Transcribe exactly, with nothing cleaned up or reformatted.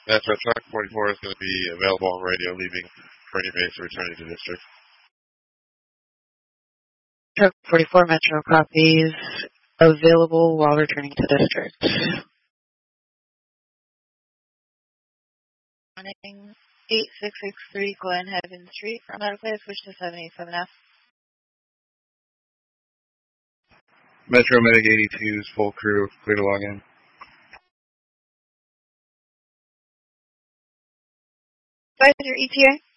Metro Truck forty-four is going to be available on radio, leaving Kearney base and returning to district. Truck forty-four Metro copies, available while returning to district. Running eight six six three Glen Haven Street from Meadow Place, switch to seven eight seven F. Metro Medic eighty-two's full crew, clear to log in. Advisor E T A.